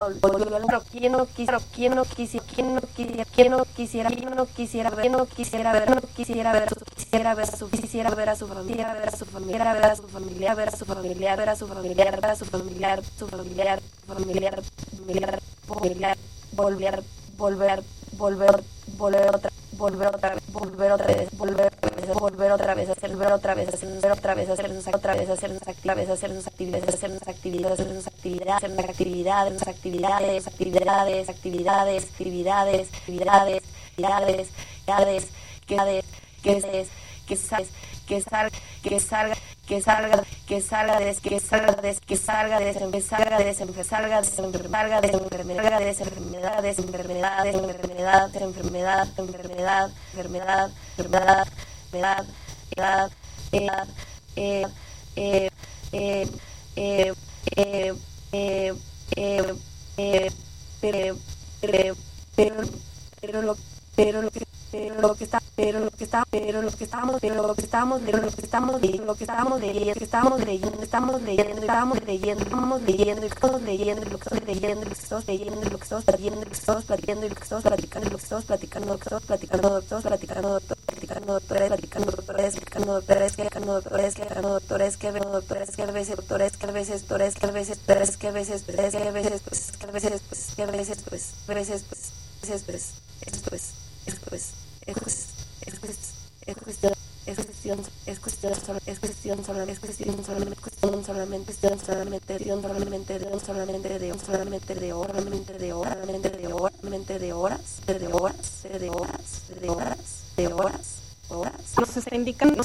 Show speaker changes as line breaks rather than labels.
volvió al pero quién no quisiera quién no quisiera quién no quisiera quién no quisiera quién no quisiera ver no quisiera ver no quisiera ver quisiera ver a su familia ver a su familia ver a su familia ver a su familia ver a su familiar ver a su familiar su familiar familiar familiar familiar volver volver volver volver otra volver otra vez volver otra vez volver otra vez hacer volver otra vez hacer otra vez hacer otra vez hacer actividades hacer actividades hacer actividades hacer actividades hacer actividades actividades actividades actividades actividades actividades actividades que sabes que salga que salga que salga que salga que salga que salga de salga de salga de enfermedades enfermedades enfermedades enfermedades enfermedad enfermedad enfermedad enfermedad enfermedad edad edad edad pero lo que lo que estamos leyendo lo que estamos leyendo estamos platicando nos está indicando